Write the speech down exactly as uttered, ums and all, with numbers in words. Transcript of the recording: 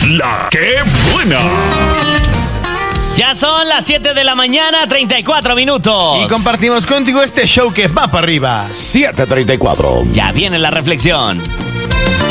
La que buena. Ya son las siete de la mañana, treinta y cuatro minutos. Y compartimos contigo este show que va para arriba. siete treinta y cuatro. Ya viene la reflexión.